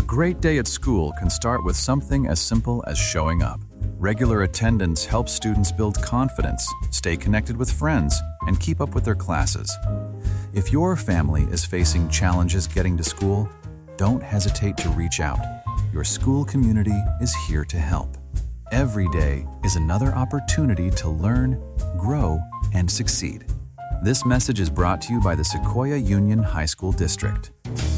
great day at school can start with something as simple as showing up. Regular attendance helps students build confidence, stay connected with friends, and keep up with their classes. If your family is facing challenges getting to school, don't hesitate to reach out. Your school community is here to help. Every day is another opportunity to learn, grow, and succeed. This message is brought to you by the Sequoia Union High School District.